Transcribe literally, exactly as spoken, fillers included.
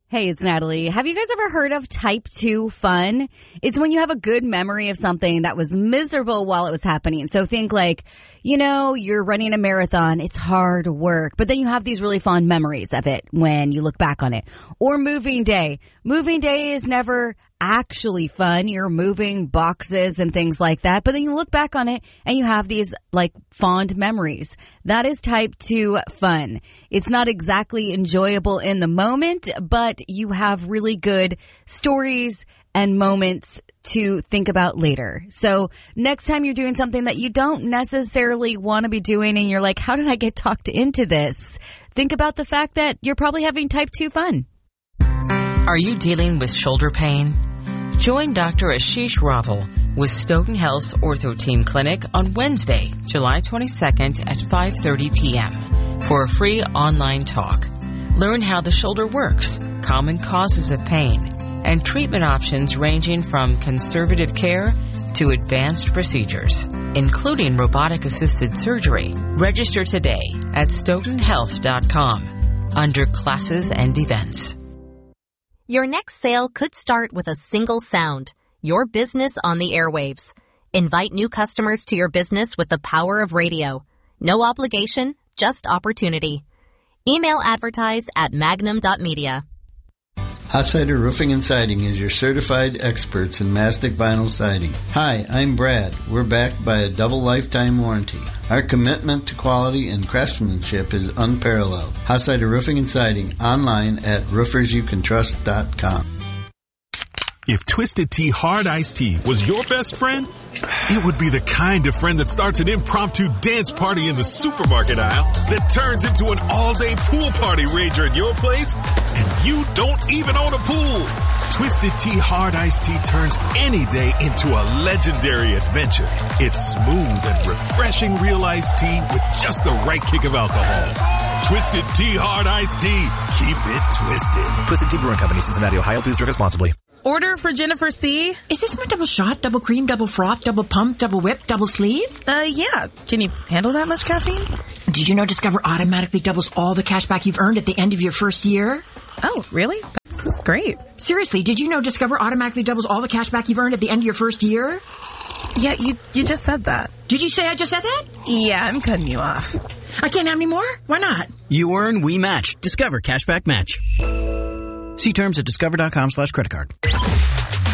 Hey, it's Natalie. Have you guys ever heard of type two fun? It's when you have a good memory of something that was miserable while it was happening. So think like, you know, you're running a marathon. It's hard work. But then you have these really fond memories of it when you look back on it. Or moving day. Moving day is never actually fun. You're moving boxes and things like that. But then you look back on it and you have these like fond memories. That is type two fun. It's not exactly enjoyable in the moment, but you have really good stories and moments to think about later. So next time you're doing something that you don't necessarily want to be doing and you're like, how did I get talked into this? Think about the fact that you're probably having type two fun. Are you dealing with shoulder pain? Join Doctor Ashish Raval with Stoughton Health's Ortho Team Clinic on Wednesday, July twenty-second at five thirty p.m. for a free online talk. Learn how the shoulder works, common causes of pain, and treatment options ranging from conservative care to advanced procedures, including robotic-assisted surgery. Register today at stoughton health dot com under classes and events. Your next sale could start with a single sound, your business on the airwaves. Invite new customers to your business with the power of radio. No obligation, just opportunity. Email advertise at magnum dot media. Hossider Roofing and Siding is your certified experts in mastic vinyl siding. Hi, I'm Brad. We're backed by a double lifetime warranty. Our commitment to quality and craftsmanship is unparalleled. Hossider Roofing and Siding, online at roofers you can trust dot com. If Twisted Tea Hard Iced Tea was your best friend, it would be the kind of friend that starts an impromptu dance party in the supermarket aisle that turns into an all-day pool party rager at your place, and you don't even own a pool. Twisted Tea Hard Iced Tea turns any day into a legendary adventure. It's smooth and refreshing real iced tea with just the right kick of alcohol. Twisted Tea Hard Iced Tea. Keep it twisted. Twisted Tea Brewing Company, Cincinnati, Ohio. Please drink responsibly. Order for Jennifer C. Is this my double shot, double cream, double froth, double pump, double whip, double sleeve? Uh, yeah. Can you handle that much caffeine? Did you know Discover automatically doubles all the cash back you've earned at the end of your first year? Oh, really? That's great. Seriously, did you know Discover automatically doubles all the cash back you've earned at the end of your first year? Yeah, you you just said that. Did you say I just said that? Yeah, I'm cutting you off. I can't have any more? Why not? You earn, we match. Discover Cashback Match. See terms at discover dot com slash credit card.